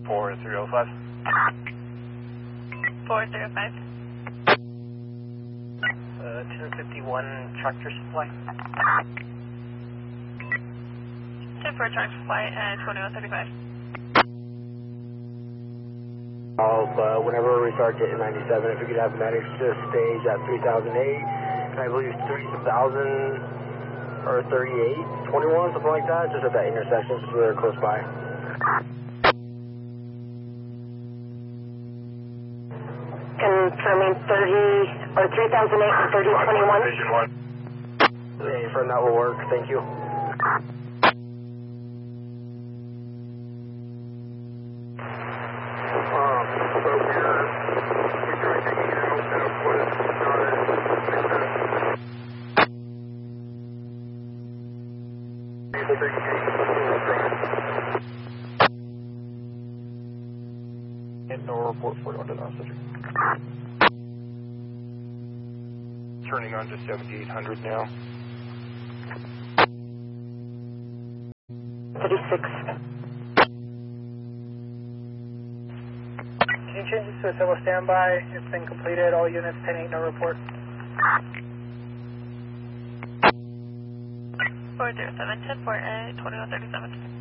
4305. 4305. 1051 tractor supply. 10 for tractor supply at 2135. Whenever we start getting 97, if we could have managed to stage at 3008, and I believe 3000 or 38, 21, something like that, just at that intersection, just really close by. Confirming 30 or 3008 and 3021. Vision 1. Hey, friend, that will work. Thank you. And no report for it under the officer. Turning on to 7800 now. 36. Can you change this to a civil standby? It's been completed. All units 10-8, no report. 407, 10 for 2137.